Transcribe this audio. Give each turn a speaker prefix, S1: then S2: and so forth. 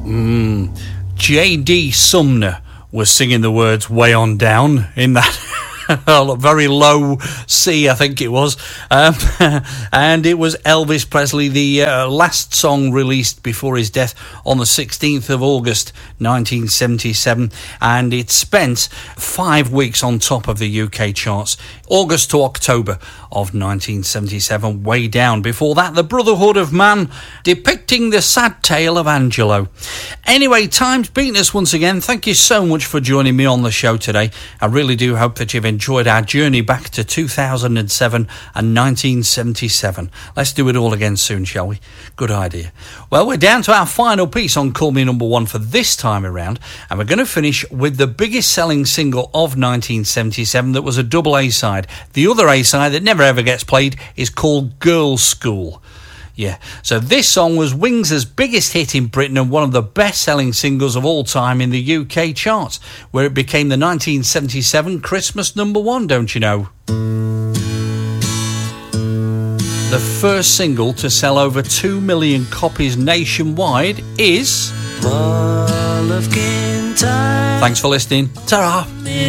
S1: J.D. Sumner was singing the words "Way On Down" in that very low C, I think it was. And it was Elvis Presley, the last song released before his death on the 16th of August 1977, and it spent 5 weeks on top of the UK charts, August to October of 1977, way down. Before that, The Brotherhood of Man, depicting the sad tale of Angelo. Anyway, time's beaten us once again. Thank you so much for joining me on the show today. I really do hope that you've enjoyed our journey back to 2007 and 1977. Let's do it all again soon, shall we? Good idea. Well, we're down to our final piece on Call Me Number One for this time around, and we're going to finish with the biggest selling single of 1977 that was a double A-side. The other A-side that never ever gets played is called Girls' School. Yeah, so this song was Wings' biggest hit in Britain and one of the best-selling singles of all time in the UK charts, where it became the 1977 Christmas number one, don't you know? The first single to sell over 2 million copies nationwide is... Thanks for listening. Ta-ra!